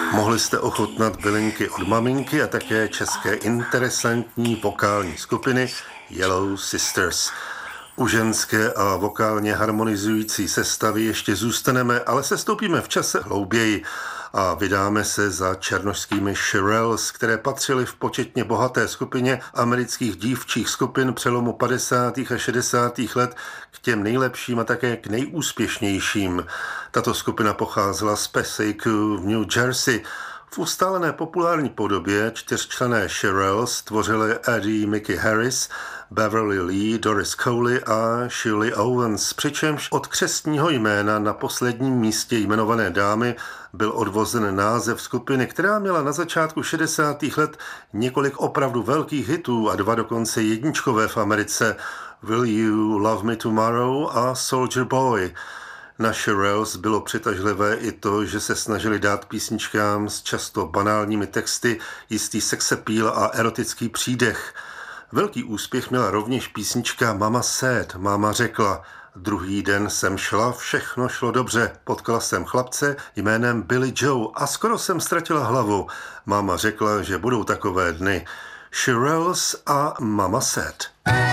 Mohli jste ochutnat bylinky od maminky a také české interesantní vokální skupiny Yellow Sisters. U ženské a vokálně harmonizující sestavy ještě zůstaneme, ale sestoupíme v čase hlouběji a vydáme se za černošskými Shirelles, které patřily v početně bohaté skupině amerických dívčích skupin přelomu 50. a 60. let k těm nejlepším a také k nejúspěšnějším. Tato skupina pocházela z Passaicu v New Jersey. V ustálené populární podobě čtyřčlenné Shirelles tvořily Eddie Mickey Harris, Beverly Lee, Doris Coley a Shirley Owens, přičemž od křestního jména na posledním místě jmenované dámy byl odvozen název skupiny, která měla na začátku 60. let několik opravdu velkých hitů a 2 dokonce jedničkové v Americe, Will You Love Me Tomorrow a Soldier Boy. Na Shirelles bylo přitažlivé i to, že se snažili dát písničkám s často banálními texty jistý sexappeal a erotický přídech. Velký úspěch měla rovněž písnička Mama Said, máma řekla. Druhý den jsem šla, všechno šlo dobře, potkala jsem chlapce jménem Billy Joe a skoro jsem ztratila hlavu. Máma řekla, že budou takové dny. Shirelles a Mama Said.